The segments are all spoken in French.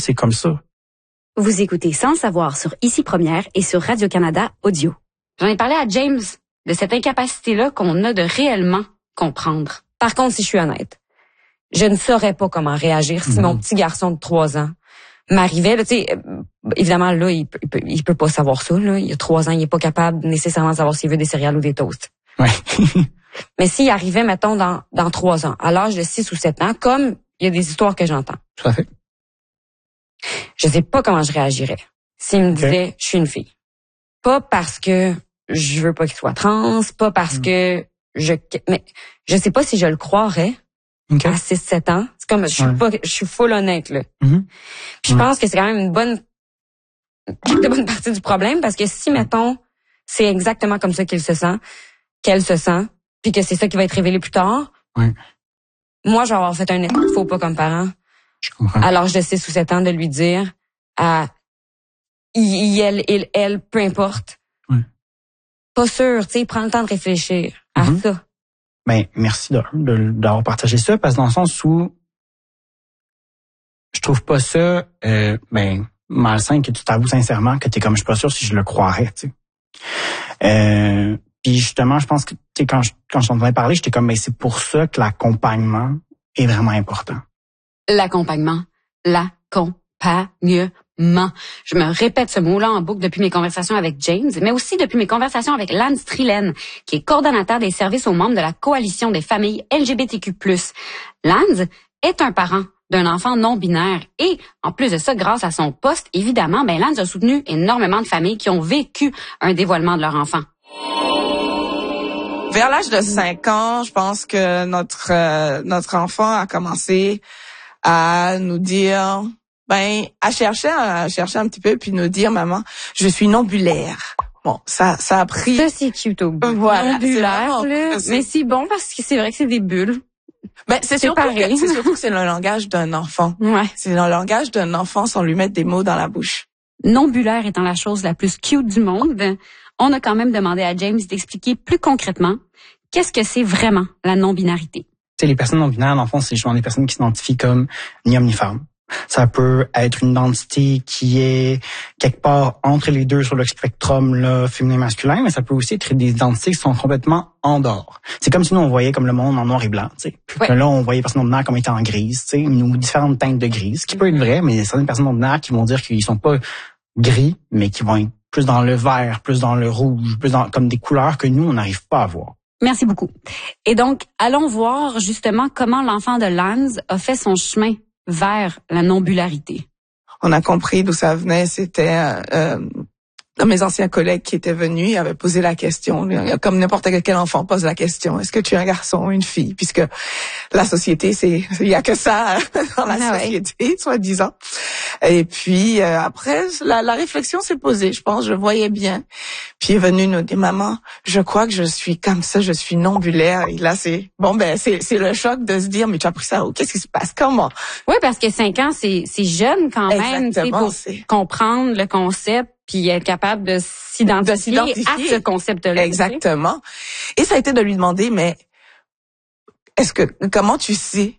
c'est comme ça. Vous écoutez Sans savoir sur Ici Première et sur Radio-Canada Audio. J'en ai parlé à James de cette incapacité-là qu'on a de réellement comprendre. Par contre, si je suis honnête, je ne saurais pas comment réagir si mon petit garçon de 3 ans m'arrivait, là, tu sais, évidemment, là, il peut pas savoir ça, là. Il a 3 ans, il est pas capable nécessairement de savoir s'il veut des céréales ou des toasts. Ouais. Mais s'il arrivait, mettons, dans 3 ans, à l'âge de 6 ou 7 ans, comme il y a des histoires que j'entends. Tout à fait. Je sais pas comment je réagirais s'il me disait, je suis une fille. Pas parce que je veux pas qu'il soit trans, pas parce que mais je sais pas si je le croirais à 6-7 ans. C'est comme, je suis full honnête, là. Puis je pense que c'est quand même une bonne partie du problème parce que si, mettons, c'est exactement comme ça qu'elle se sent, puis que c'est ça qui va être révélé plus tard, moi, je vais avoir fait un faux pas comme parent. Je comprends. À l'âge de 6 ou 7 ans, de lui dire à elle, peu importe. Pas sûr, tu sais, prends le temps de réfléchir à ça. Ben, merci d'avoir partagé ça, parce que dans le sens où je trouve pas ça malsain que tu t'avoues sincèrement que t'es comme, je suis pas sûr si je le croirais, tu sais. Puis justement, je pense que, tu sais, quand je t'entendais parler, j'étais comme, c'est pour ça que l'accompagnement est vraiment important. L'accompagnement. Je me répète ce mot-là en boucle depuis mes conversations avec James, mais aussi depuis mes conversations avec Lance Trillen, qui est coordonnateur des services aux membres de la Coalition des familles LGBTQ+. Lance est un parent d'un enfant non-binaire et, en plus de ça, grâce à son poste, évidemment, Lance a soutenu énormément de familles qui ont vécu un dévoilement de leur enfant. Vers l'âge de 5 ans, je pense que notre enfant a commencé à nous dire, à chercher un petit peu, puis nous dire, maman, je suis non-bulaire. Bon, ça a pris. Ça, c'est cute au bout. Voilà. Non-bulaire, là. Mais c'est bon parce que c'est vrai que c'est des bulles. C'est surtout que c'est le langage d'un enfant. Ouais. C'est le langage d'un enfant sans lui mettre des mots dans la bouche. Non-bulaire étant la chose la plus cute du monde, on a quand même demandé à James d'expliquer plus concrètement qu'est-ce que c'est vraiment la non-binarité. Tu sais, les personnes non-binaires, dans le fond, c'est justement des personnes qui s'identifient comme ni homme ni femme. Ça peut être une identité qui est quelque part entre les deux sur le spectrum là, féminin-masculin, mais ça peut aussi être des identités qui sont complètement en dehors. C'est comme si nous, on voyait comme le monde en noir et blanc. Tu sais. Là, on voyait les personnes non-binaires comme étant en grise, tu sais, ou différentes teintes de gris, ce qui peut être vrai, mais il y a certaines personnes non-binaires qui vont dire qu'ils sont pas gris, mais qui vont être plus dans le vert, plus dans le rouge, plus dans comme des couleurs que nous, on n'arrive pas à voir. Merci beaucoup. Et donc, allons voir justement comment l'enfant de Lance a fait son chemin vers la non-bularité. On a compris d'où ça venait. C'était mes anciens collègues qui étaient venus, ils avaient posé la question, comme n'importe quel enfant pose la question, est-ce que tu es un garçon ou une fille? Puisque la société, il y a que ça dans la société, soi-disant. Et puis après, la réflexion s'est posée, je pense, je voyais bien. Puis il est venu nous dire, maman, je crois que je suis comme ça, je suis non-bulaire. Et là, c'est le choc de se dire, mais tu as pris ça où? Qu'est-ce qui se passe? Comment? Oui, parce que 5 ans, c'est jeune quand même, pour comprendre le concept puis être capable de s'identifier à ce concept-là. Exactement. Et ça a été de lui demander, mais comment tu sais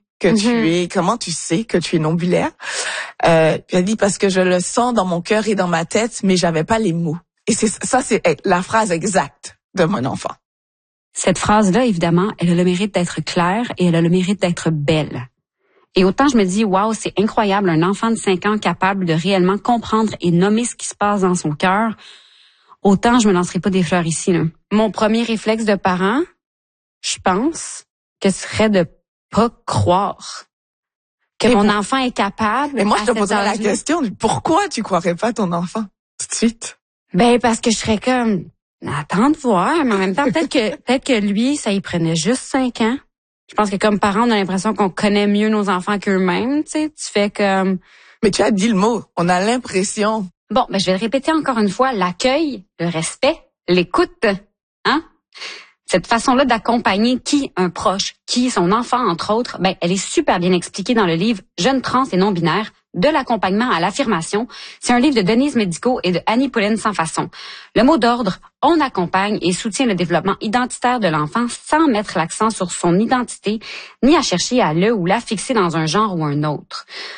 que tu es non-bulaire? Puis elle a dit, parce que je le sens dans mon cœur et dans ma tête, mais j'avais pas les mots. Et c'est la phrase exacte de mon enfant. Cette phrase-là, évidemment, elle a le mérite d'être claire et elle a le mérite d'être belle. Et autant je me dis, waouh, c'est incroyable, un enfant de 5 ans capable de réellement comprendre et nommer ce qui se passe dans son cœur, autant je me lancerai pas des fleurs ici, là. Mon premier réflexe de parent, je pense, que ce serait de pas croire que mon enfant est capable. Mais moi, je te poserais la question, pourquoi tu croirais pas ton enfant tout de suite? Parce que je serais comme, attends de voir, mais en même temps, peut-être que lui, ça y prenait juste 5 ans. Je pense que comme parents, on a l'impression qu'on connaît mieux nos enfants qu'eux-mêmes, tu sais. Tu fais comme... Mais tu as dit le mot, on a l'impression. Bon, je vais le répéter encore une fois, l'accueil, le respect, l'écoute, hein? Cette façon-là d'accompagner un proche, son enfant, entre autres, elle est super bien expliquée dans le livre « Jeunes trans et non-binaires », de l'accompagnement à l'affirmation. C'est un livre de Denise Médico et de Annie Pauline Sans Façon. Le mot d'ordre, on accompagne et soutient le développement identitaire de l'enfant sans mettre l'accent sur son identité, ni à chercher à le ou la fixer dans un genre ou un autre.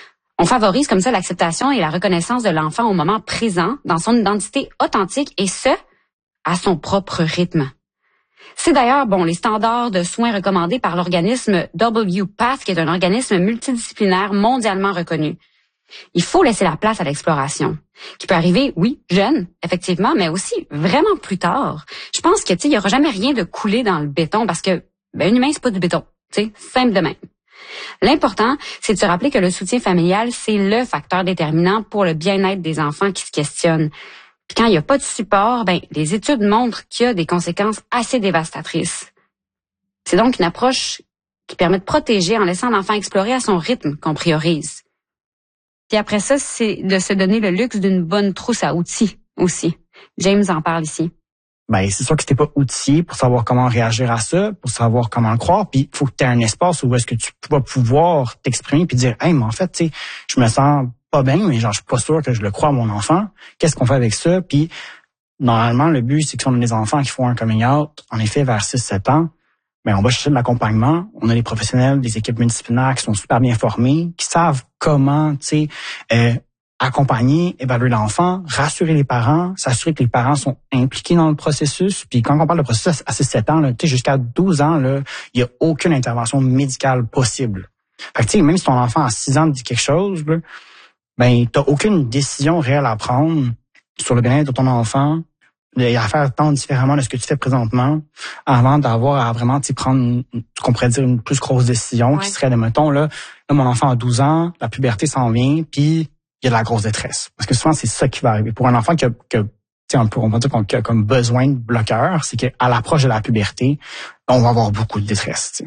On favorise comme ça l'acceptation et la reconnaissance de l'enfant au moment présent, dans son identité authentique, et ce, à son propre rythme. C'est d'ailleurs, les standards de soins recommandés par l'organisme WPATH, qui est un organisme multidisciplinaire mondialement reconnu. Il faut laisser la place à l'exploration, qui peut arriver, oui, jeune, effectivement, mais aussi vraiment plus tard. Je pense que, il y aura jamais rien de coulé dans le béton parce que, un humain, c'est pas du béton, simple de même. L'important, c'est de se rappeler que le soutien familial, c'est le facteur déterminant pour le bien-être des enfants qui se questionnent. Puis quand il n'y a pas de support, les études montrent qu'il y a des conséquences assez dévastatrices. C'est donc une approche qui permet de protéger en laissant l'enfant explorer à son rythme qu'on priorise. Puis après ça, c'est de se donner le luxe d'une bonne trousse à outils aussi. James en parle ici. C'est sûr que t'es pas outillé pour savoir comment réagir à ça, pour savoir comment le croire, puis il faut que tu aies un espace où est-ce que tu vas pouvoir t'exprimer puis dire mais en fait, je me sens pas bien, mais je suis pas sûr que je le crois à mon enfant. Qu'est-ce qu'on fait avec ça? Puis normalement, le but, c'est que si on a des enfants qui font un coming out, en effet, vers 6-7 ans, on va chercher de l'accompagnement. On a des professionnels, des équipes multidisciplinaires qui sont super bien formés, qui savent comment, accompagner, évaluer l'enfant, rassurer les parents, s'assurer que les parents sont impliqués dans le processus. Puis quand on parle de processus à 6-7 ans, jusqu'à 12 ans, il n'y a aucune intervention médicale possible. Fait que même si ton enfant à 6 ans te dit quelque chose, t'as aucune décision réelle à prendre sur le bien-être de ton enfant, et à faire tant différemment de ce que tu fais présentement, avant d'avoir à vraiment prendre, qu'on pourrait dire, une plus grosse décision, qui serait, mettons, là, mon enfant a 12 ans, la puberté s'en vient, puis il y a de la grosse détresse. Parce que souvent, c'est ça qui va arriver. Pour un enfant qui on va dire qu'on a comme besoin de bloqueurs, c'est qu'à l'approche de la puberté, on va avoir beaucoup de détresse.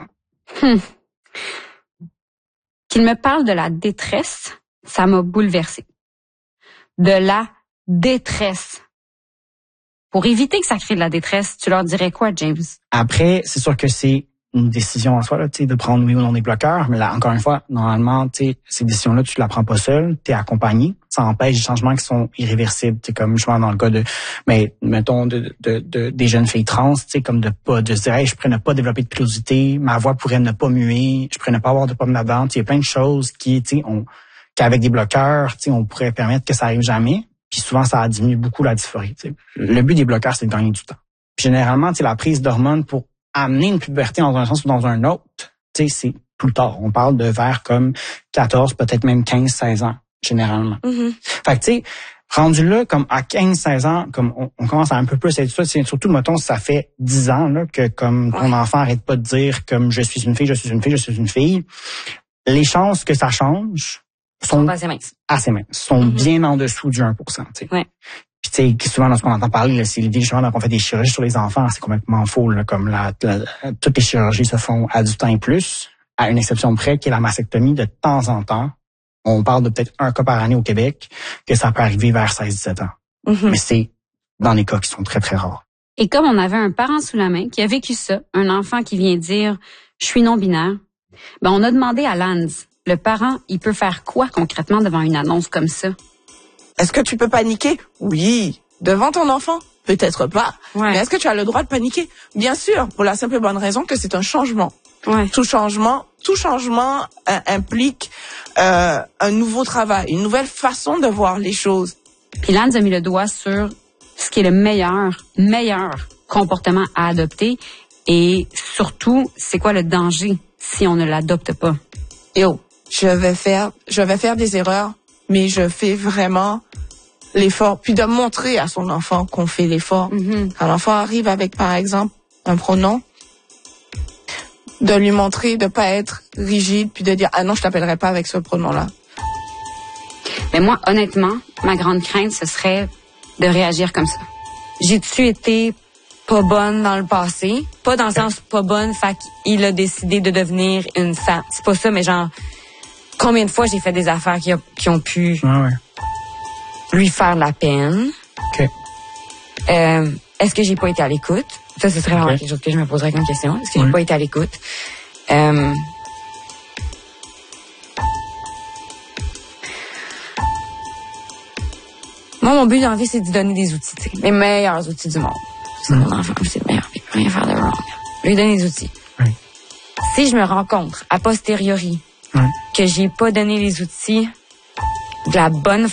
Qu'il me parle de la détresse, ça m'a bouleversée. De la détresse. Pour éviter que ça crée de la détresse, tu leur dirais quoi, James? Après, c'est sûr que c'est une décision en soi, là, de prendre oui ou non des bloqueurs. Mais là, encore une fois, normalement, ces décisions-là, tu la prends pas seule, tu es accompagné. Ça empêche des changements qui sont irréversibles. Comme je vois dans le cas mettons, des jeunes filles trans, comme de se dire, je pourrais ne pas développer de pilosité, ma voix pourrait ne pas muer, je pourrais ne pas avoir de pomme là-dedans. Il y a plein de choses qu'avec des bloqueurs, on pourrait permettre que ça arrive jamais. Puis souvent, ça diminue beaucoup la dysphorie. Le but des bloqueurs, c'est de gagner du temps. Puis généralement, la prise d'hormones pour amener une puberté dans un sens ou dans un autre, c'est plus tard. On parle de vers comme 14, peut-être même 15-16 ans, généralement. Mm-hmm. Fait que, rendu là, comme à 15-16 ans, comme on commence à un peu plus être ça, surtout, mettons, ça fait 10 ans, là, que comme ton enfant arrête pas de dire comme je suis une fille, je suis une fille, je suis une fille. Les chances que ça change sont assez minces. Sont bien en dessous du 1%, Ouais. Puis souvent, lorsqu'on entend parler, c'est l'idée justement qu'on fait des chirurgies sur les enfants, c'est complètement faux. Là, comme toutes les chirurgies se font à du temps et plus, à une exception près, qui est la mastectomie de temps en temps. On parle de peut-être un cas par année au Québec, que ça peut arriver vers 16-17 ans. Mm-hmm. Mais c'est dans les cas qui sont très, très rares. Et comme on avait un parent sous la main qui a vécu ça, un enfant qui vient dire « je suis non-binaire », on a demandé à Lance, le parent, il peut faire quoi concrètement devant une annonce comme ça? Est-ce que tu peux paniquer? Oui. Devant ton enfant? Peut-être pas. Ouais. Mais est-ce que tu as le droit de paniquer? Bien sûr, pour la simple et bonne raison que c'est un changement. Ouais. Tout changement implique un nouveau travail, une nouvelle façon de voir les choses. Puis Lance a mis le doigt sur ce qui est le meilleur comportement à adopter et surtout, c'est quoi le danger si on ne l'adopte pas? Je vais faire des erreurs, mais je fais vraiment l'effort, puis de montrer à son enfant qu'on fait l'effort. Mm-hmm. Quand l'enfant arrive avec, par exemple, un pronom, de lui montrer de pas être rigide, puis de dire « Ah non, je t'appellerai pas avec ce pronom-là ». Mais moi, honnêtement, ma grande crainte, ce serait de réagir comme ça. J'ai-tu été pas bonne dans le passé? Pas dans le sens pas bonne, fait qu'il a décidé de devenir une femme. C'est pas ça, mais genre, combien de fois j'ai fait des affaires qui ont pu lui faire de la peine? Okay. Est-ce que j'ai pas été à l'écoute? Ça, ce serait vraiment quelque chose que je me poserais comme question. Est-ce que j'ai pas été à l'écoute? Moi, mon but dans la vie, c'est de lui donner des outils, t'sais, les meilleurs outils du monde. C'est mon enfant, c'est le meilleur, il peut rien faire de wrong. Lui donner des outils. Oui. Si je me rends compte, a posteriori, que j'ai pas donné les outils de la bonne